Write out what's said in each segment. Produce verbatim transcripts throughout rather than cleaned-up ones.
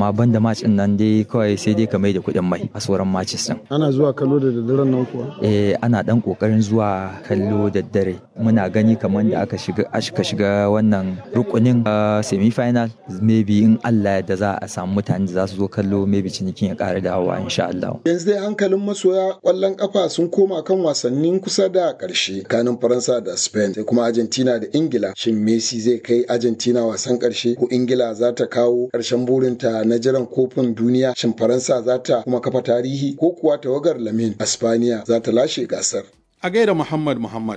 amma banda match din nan dai kawai sai dai ka mai da kuɗin mai a sauran matches din. Ana zuwa kallo da daddaren nan kuwa? Eh ana dan kokarin zuwa kallo da dare. Muna gani kamar da aka shiga aka shiga wannan rukunin semi final maybe in Allah da za a samu mutane da za su zo kallo maybe cinikin ya ƙara dawowa insha Allah. Yanzu dai hankalin masoya ƙwallon ƙafa sun koma kan wasannin kusa da ƙarshe kanin Faransa da Spain sai kuma Argentina da Ingila. Shin Messi zai kai Argentina wasan ƙarshe ko Ingila za ta kawo ƙarshen burinta na jiran kofin duniya? Shin Faransa za ta kuma kafa tarihi ko kuwa tawagar Lamin Espaniya za ta lashe gasar? A gaida Muhammad Muhammad.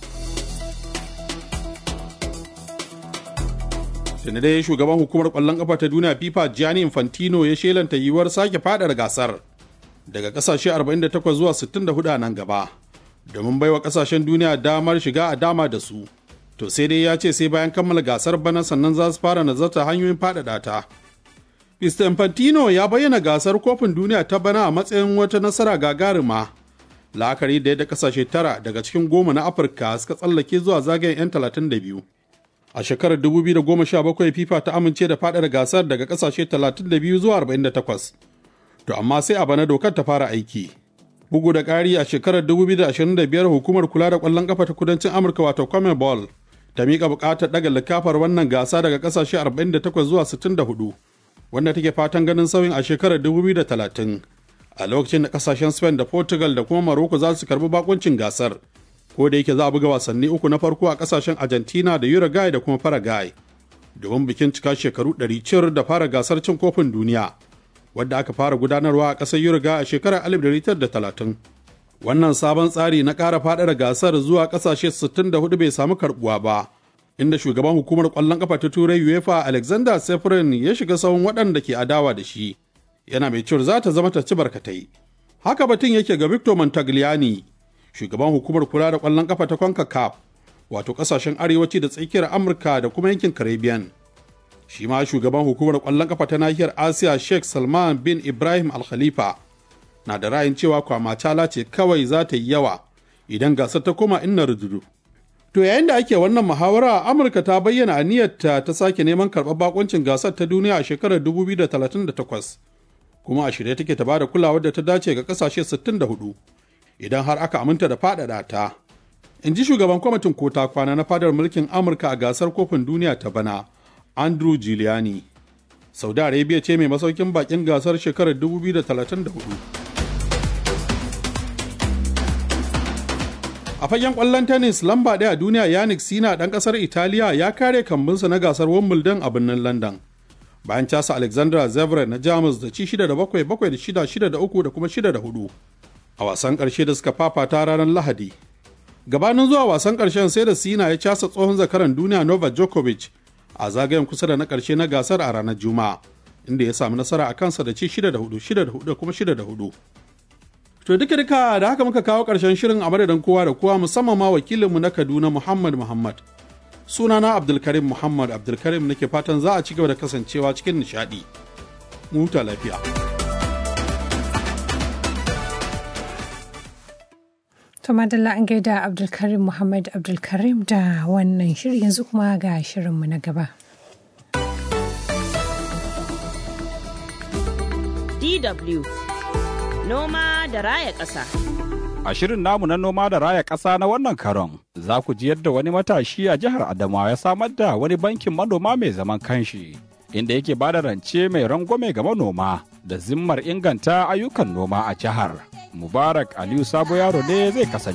Tunda dai shugaban hukumar ƙwallon ƙafa ta duniya FIFA Gianni Infantino ya shelanta yiwuwar sake faɗaɗa gasar daga ƙasashe arba'in da takwas zuwa sittin da hudu a nan gaba domin baiwa ƙasashen duniya damar shiga a dama da su. To sai dai ya ce sai bayan kammala gasar bana sannan za su fara nazarta hanyoyin faɗaɗa ta. mister Infantino ya bayyana gasar kofin duniya ta bana a matsayin wata nasara gagaruma. La'akari da yadda ƙasashe tara daga cikin goma na Afirka suka tsallake zuwa zagayen 'yan talatin da biyu. A shekarar dubu biyu da goma sha bakwai FIFA ta amince da faɗaɗa gasar daga ƙasashe talatin da biyu zuwa arba'in da takwas. To amma sai a bana dokar ta fara aiki. Bugu da ƙari a shekarar dubu biyu da ashirin da biyar hukumar kula da ƙwallon ƙafa ta kudancin Amurka wato CONMEBOL ta miƙa buƙatar ɗaga likafar wannan gasa daga ƙasashe arba'in da takwas zuwa sittin da hudu, wanda take fatan ganin sauyin a shekarar dubu biyu da talatin, a lokacin da ƙasashen Spain da Portugal da kuma Morocco za su karɓi bakuncin gasar, ko da yake za a buga wasanni uku na farko a ƙasashen Argentina da Uruguay da kuma Paraguay, domin bikin cika shekaru ɗari cir da fara gasar cin kofin duniya, wadda aka fara gudanarwa a ƙasar Uruguay a shekarar alif ɗari tara da talatin. Wannan sabon tsari na ƙara faɗaɗa gasar zuwa ƙasashe sittin da hudu bai samu karɓuwa ba, inda shugaban hukumar ƙwallon ƙafa ta Turai UEFA Alexander Seferin ya shiga sahun waɗanda ke adawa da shi, yana mai cewar za ta zama ta ci barkatai. Haka batun yake ga Victor Montagliani, shugaban hukumar kula da ƙwallon ƙafa ta CONCACAF, wato ƙasashen arewaci da tsakiyar Amurka da kuma yankin Caribbean. Shi ma shugaban hukumar ƙwallon ƙafa ta nahiyar Asiya Sheikh Salman bin Ibrahim Al Khalifa na da ra'ayin cewa kwamacala ce kawai za ta yi yawa idan gasar ta koma inna rududu. To yayin da ake wannan muhawara, Amurka ta bayyana aniyarta ta sake neman karɓar bakuncin gasar ta duniya a shekarar dubu biyu da talatin da takwas, kuma a shirye take ta ba da kulawar da ta dace ga ƙasashe sittin da hudu idan har aka aminta da faɗaɗa ta. In ji shugaban kwamitin kota kwana na fadar mulkin Amurka a gasar kofin duniya ta bana, Andrew Giuliani. Saudi Arabia ce mai masaukin bakin gasar shekarar dubu biyu da talatin da hudu. A fagen ƙwallon tennis lamba ɗaya a duniya Yannick Sinner ɗan ƙasar Italiya ya kare kambinsa na gasar Wimbledon a birnin London, bayan casa Alexander Zverev na Jamus da ci shida da bakwai, bakwai da shida, shida da uku da kuma shida da hudu a wasan ƙarshe da suka fafata ranar Lahadi. Gabanin zuwa wasan ƙarshen sai da Sinner ya casa tsohon zakaran duniya Novak Djokovic a zagayen kusa da na ƙarshe na gasar a ranar Juma'a, inda ya samu nasara a kansa da ci shida da hudu, shida da hudu da kuma shida da hudu. To duka duka da haka muka kawo ƙarshen shirin a madadin kowa da kowa, musamman ma wakilinmu na Kaduna Muhammad Muhammad. Sunana Abdulkarim Muhammad Abdulkarim nake fatan za a ci gaba da kasancewa cikin nishaɗi. Mu huta lafiya. To madalla an gaida Abdulkarim Muhammad Abdulkarim da wannan shiri, yanzu kuma ga shirinmu na gaba. D W Noma da raya ƙasa. A shirin namu na noma da raya ƙasa na wannan karon, za ku ji yadda wani matashi a jihar Adamawa ya samar da wani bankin manoma mai zaman kanshi, inda yake ba da rance mai rangwame ga manoma da zimmar inganta ayyukan noma a jihar. Mubarak Aliyu Sabo Yaro ne zai kasance.